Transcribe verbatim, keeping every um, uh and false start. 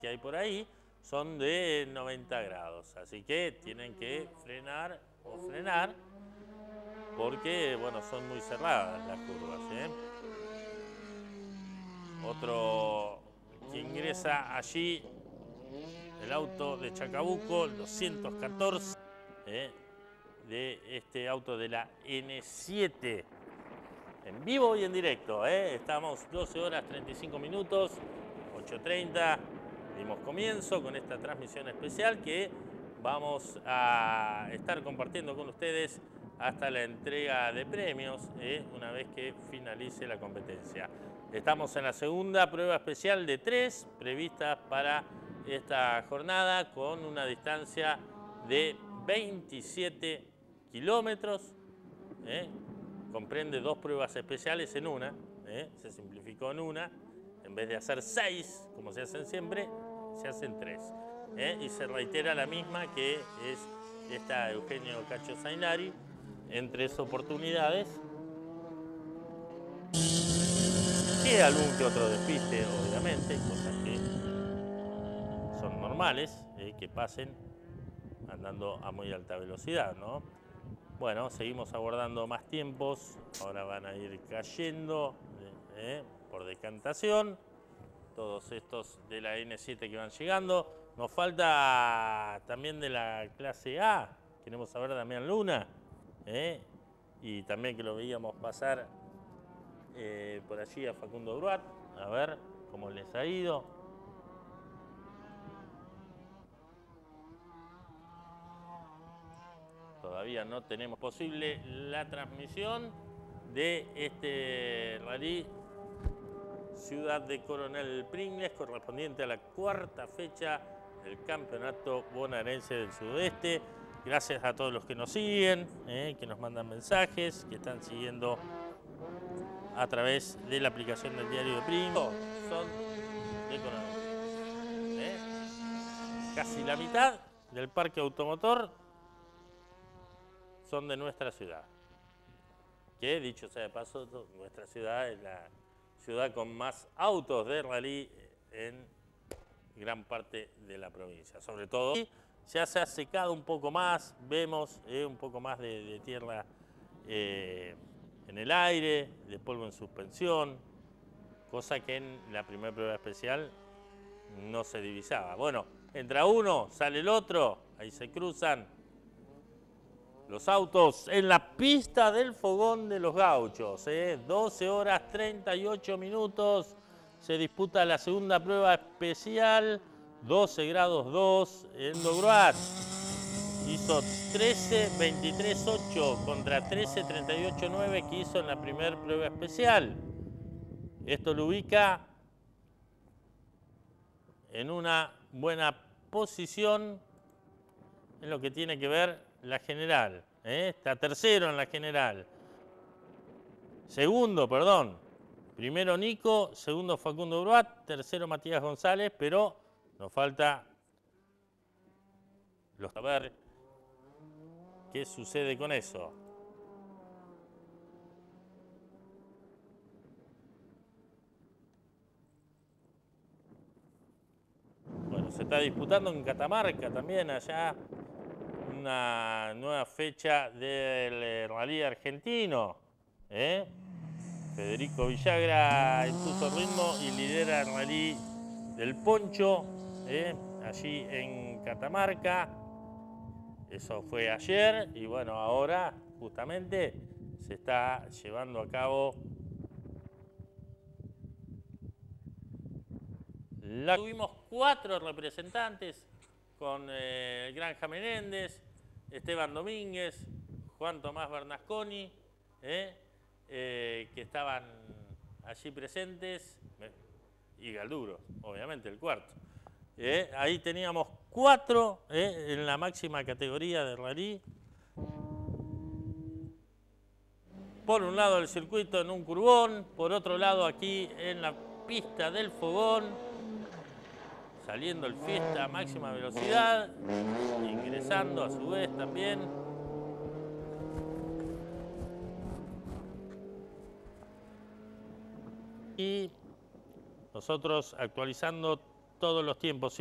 que hay por ahí son de noventa grados, así que tienen que frenar o frenar porque, bueno, son muy cerradas las curvas, ¿eh? Otro que ingresa allí, el auto de Chacabuco, el doscientos catorce, ¿eh? de este auto de la N siete. En vivo y en directo, ¿eh? Estamos doce horas treinta y cinco minutos, ocho treinta. Dimos comienzo con esta transmisión especial que vamos a estar compartiendo con ustedes hasta la entrega de premios, ¿eh? una vez que finalice la competencia. Estamos en la segunda prueba especial de tres previstas para esta jornada con una distancia de veintisiete kilómetros. ¿eh? Comprende dos pruebas especiales en una, ¿eh? se simplificó en una. En vez de hacer seis, como se hacen siempre, se hacen tres. ¿eh? Y se reitera la misma que es esta Eugenio Cacho Zainari en tres oportunidades. Que algún que otro despiste, obviamente, cosas que son normales, ¿eh? que pasen andando a muy alta velocidad, ¿no? Bueno, seguimos abordando más tiempos, ahora van a ir cayendo ¿eh? por decantación, todos estos de la N siete que van llegando. Nos falta también de la clase A, queremos saber Damián Luna, ¿eh? y también que lo veíamos pasar eh, por allí a Facundo Bruat, a ver cómo les ha ido. Todavía no tenemos posible la transmisión de este rally Ciudad de Coronel Pringles, correspondiente a la cuarta fecha del Campeonato Bonaerense del Sudeste. Gracias a todos los que nos siguen, eh, que nos mandan mensajes, que están siguiendo a través de la aplicación del diario de Pringles. Son de Coronel. ¿eh? Casi la mitad del parque automotor son de nuestra ciudad. Que, dicho sea de paso, nuestra ciudad es la ciudad con más autos de rally en gran parte de la provincia. Sobre todo, ya se ha secado un poco más, vemos eh, un poco más de, de tierra eh, en el aire, de polvo en suspensión, cosa que en la primera prueba especial no se divisaba. Bueno, entra uno, sale el otro, ahí se cruzan los autos en la pista del Fogón de los Gauchos. ¿eh? doce horas treinta y ocho minutos. Se disputa la segunda prueba especial. doce grados dos en Dobruat. Hizo trece veintitrés ocho contra trece treinta y ocho nueve que hizo en la primera prueba especial. Esto lo ubica en una buena posición en lo que tiene que ver la general. ¿eh? Está tercero en la general. Segundo, perdón. Primero Nico, segundo Facundo Bruat, tercero Matías González, pero nos falta los a ver qué sucede con eso. Bueno, se está disputando en Catamarca también allá una nueva fecha del rally argentino. ¿eh? Federico Villagra impuso ritmo y lidera el rally del Poncho, ¿eh? allí en Catamarca. Eso fue ayer y bueno, ahora justamente se está llevando a cabo la... Tuvimos cuatro representantes con eh, Granja Menéndez, Esteban Domínguez, Juan Tomás Bernasconi, ¿eh? Eh, que estaban allí presentes, y Galduro, obviamente, el cuarto. Eh, ahí teníamos cuatro eh, en la máxima categoría de rally. Por un lado el circuito en un curbón, por otro lado aquí en la pista del Fogón, saliendo el Fiesta a máxima velocidad, ingresando a su vez también. Y nosotros actualizando todos los tiempos.